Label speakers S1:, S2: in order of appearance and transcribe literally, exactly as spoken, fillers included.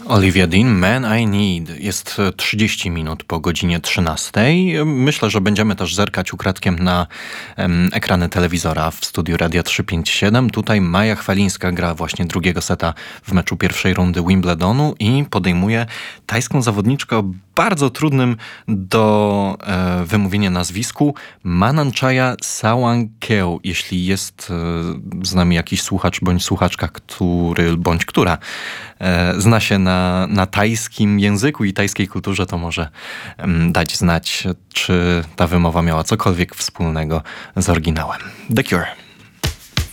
S1: Olivia Dean, Man I Need. Jest trzydzieści minut po godzinie trzynastej. Myślę, że będziemy też zerkać ukradkiem na um, ekrany telewizora w studiu Radia trzysta pięćdziesiąt siedem. Tutaj Maja Chwalińska gra właśnie drugiego seta w meczu pierwszej rundy Wimbledonu i podejmuje tajską zawodniczkę o bardzo trudnym do e, wymówienia nazwisku Mananchaya Sawangkeo. Jeśli jest e, z nami jakiś słuchacz bądź słuchaczka, który bądź która e, zna się na, na tajskim języku i tajskiej kulturze, to może um, dać znać, czy ta wymowa miała cokolwiek wspólnego z oryginałem. The Cure.